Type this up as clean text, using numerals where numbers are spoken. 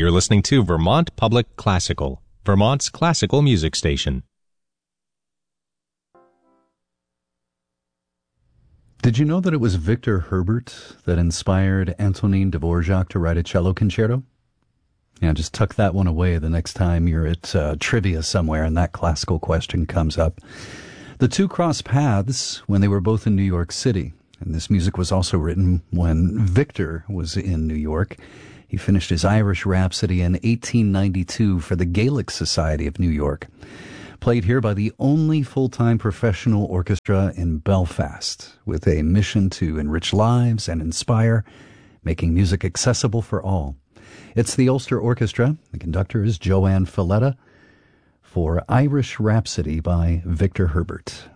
You're listening to Vermont Public Classical, Vermont's classical music station. Did you know that it was Victor Herbert that inspired Antonin Dvorak to write a cello concerto? Yeah, just tuck that one away the next time you're at trivia somewhere and that classical question comes up. The two crossed paths when they were both in New York City, and this music was also written when Victor was in New York. He finished his Irish Rhapsody in 1892 for the Gaelic Society of New York. Played here by the only full-time professional orchestra in Belfast, with a mission to enrich lives and inspire, making music accessible for all. It's the Ulster Orchestra. The conductor is Joanne Filletta for Irish Rhapsody by Victor Herbert.